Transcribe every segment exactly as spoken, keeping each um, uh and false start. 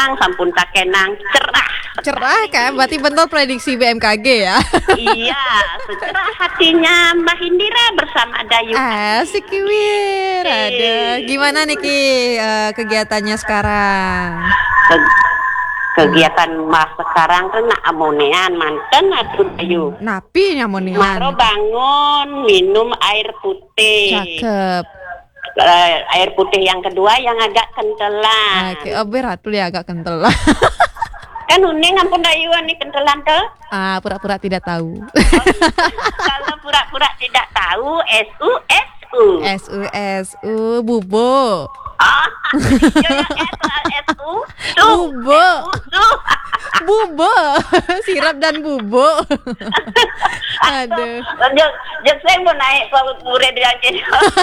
kenang, sampun tak kenang, cerah. Cerah kan? Berarti benar prediksi B M K G ya? Iya, secerah hatinya Mbak Indira bersama Dayu. Asik Wir. Ada. Gimana nih Ki uh, kegiatannya sekarang? Ke- kegiatan Mbak sekarang kan nak amonian manten atuh Dayu. Napi nyamonian. Maro bangun minum air putih. Cakep. Uh, air putih yang kedua yang agak kentelan. Oke, oh berat tuh ya agak kental lah. Kan uning ampun Dayu nih kentelan tuh. Ah, pura-pura tidak tahu. Oh, kalau pura-pura tidak tahu, S U S U. S U S U bubo. Ah, iya ya, S U su. Bubo. Su. Bubo. Sirap dan bubo. Aduh. Jeng, jeng saya mau naik ke murid yang jadi.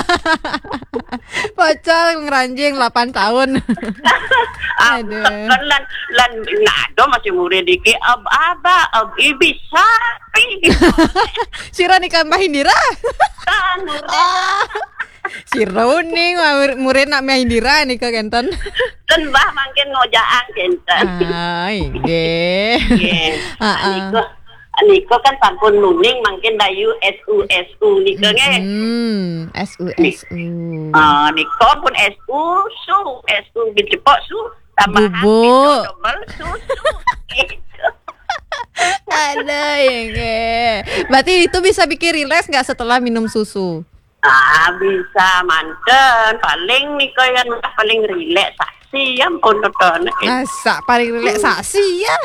Pacar ngeranjing delapan tahun. Aduh. Kan lan lan ngado masih murid dikit ab aba ab ibi sapi. Sira nikah Mbah Indira. Kan murid. Ah. Sira uning murid nak Mbah Indira nikah kenten. Kan Mbah mangkin ngojaan kenten. Ah, ide. Nggih. Niko Niko kan sampun nuning mangkin Dayu S U S U niko nge. Hmm, S U S U. Ah, Niko pun S U su S U gitu su tambahan Bubu. double su su. Gitu. Ada yang berarti itu bisa bikin rileks nggak setelah minum susu? Ah, bisa manten paling Niko yang paling rileks saksi ya ampun tonton. Masa paling relaksasi ya?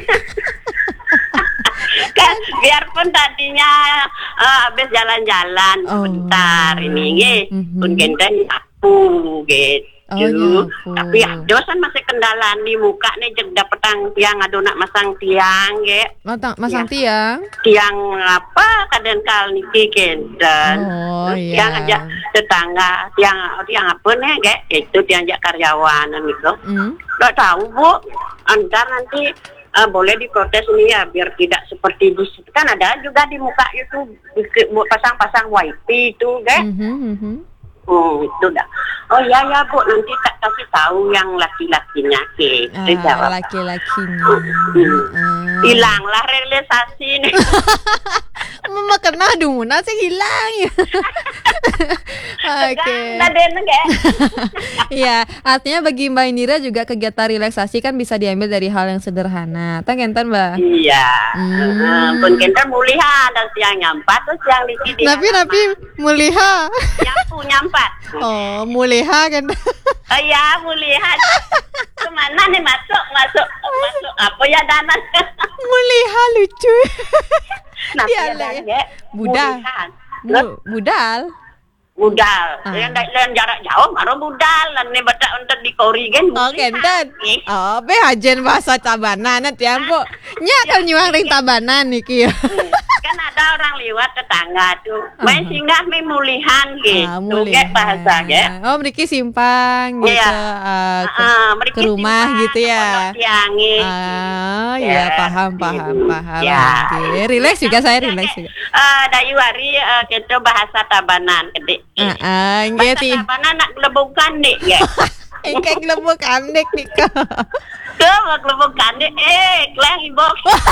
Kan biarpun tadinya uh, habis jalan-jalan Oh. sebentar ini nggih Mhm. pun gendeng nyapu gitu. Oh, nyapu. Tapi ada kan masih kendala di muka nih jeda petang tiang ado nak masang tiang nggih. Matang, masang Ya. tiang? Tiang apa kadang kal niki kenten. Oh, Terus iya. tiang aja tetangga tiang tiang apa nih nggih itu tiang aja karyawan gitu. Hmm. Nggak tahu Bu, antar nanti uh, boleh diprotes nih ya biar tidak seperti di kan ada juga di muka itu di- pasang-pasang wifi itu, guys. Mhm, mhm. Oh itu dah. Oh ya ya Bu, nanti tak kasih tahu yang laki-lakinya ke. Ah, Jawab. laki-lakinya. Hmm. Ah. Hilanglah realisasi nih. Mama kena dumuna sih hilang. Oke. Tadi enggak. Iya, artinya bagi Mbak Indira juga kegiatan relaksasi kan bisa diambil dari hal yang sederhana. Tang kenten, Mbak. Iya. Hmm. Hmm. Pun kita mulihan dan siang nyampat terus siang di sini. Tapi tapi muliha. Nyapu nyampat. Oh, muliha kan. Oh ya, mulihan. Kemana nih masuk, masuk, masuk apa ya danan? Muliha lucu. Nah, Iya ya, lah ya. ya. Budal. Mulihan. Terus Bu, budal. budal. Ah. Yang yang jarak jauh baru budal. Lan nih badak untuk dikori kan. Oh, kenten. Oh, be hajen bahasa Tabanan nanti ampo. Nya kan nyuang ring Tabanan niki. Kan ada orang lewat tetangga tuh. Main singgah main mulihan gitu. Ah, Kayak muliha. bahasa ya. Oh, mriki simpang gitu. Iya. ah, ke, Ah, mereka ke rumah simpan, gitu ya. ke pondok Tiangi. Ah, Ya, ya paham paham gitu. paham. Ya. Oke, relax juga saya relax juga. Eh, Dayu hari eh, kita bahasa Tabanan gede. Ah, ah, Bahasa ngerti. Tabanan nak gelebukan dek ya. Engke glebok andek nih kak. Tuh mau gelebukan dek. Eh, kleng ibu.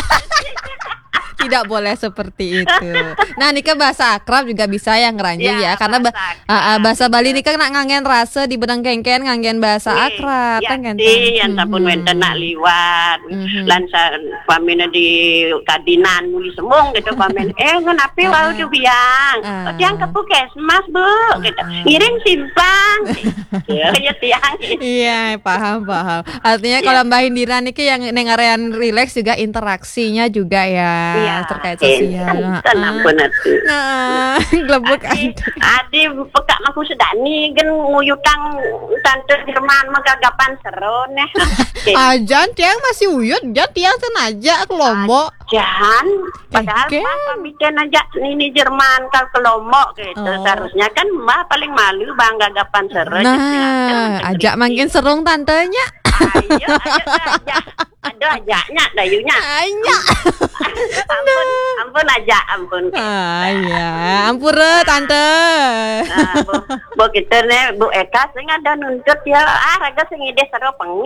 Tidak boleh seperti itu. Nah, nikah bahasa akrab juga bisa yang ngeranjing Ya, ya, karena ba- bahasa akrab. ah, ah, bahasa Bali nikah nak ngangen rasa di benang kengken ngangen bahasa akrab, Ya, kan kan? sih, yang sampun Mhm. wenten nak liwat. Mhm. Lan sa pamina di kadinan muli semung gitu pamen. Eh, kenapa Ah, wau ah. tuh biang? Ah. Oh, tiang ke Puskesmas, Bu. Gitu. ah. Ngirim simpang. Ya, ya tiang. Iya, paham paham. Artinya Iya. kalau Mbak Indira niki yang nengarean relax juga interaksinya juga ya Iya, terkait eh, sosial. kan- kan Ah. ampun atuh. Nah, glebek Adi, andek. adi pekak maku sedani kan nguyutang tante Jerman megagapan seru nih. Ajan tiang masih uyut, jan tiang senaja ke Lombok. Jangan, padahal Kengken. Mbak bikin aja ini Jerman kal ke Lombok gitu. Oh. Seharusnya kan Mbak paling malu bang gagapan seru. Nah, ajak makin serung tantenya. Ayo, ayo aja. Ada ajaknya, dayunya. Anya. Ampun, ampun aja, ampun. Ah ya, ampura tante. Nah, bu, bu kita nih, Bu Eka sing ada nuntut ya, ah raga sing ide seru pengen.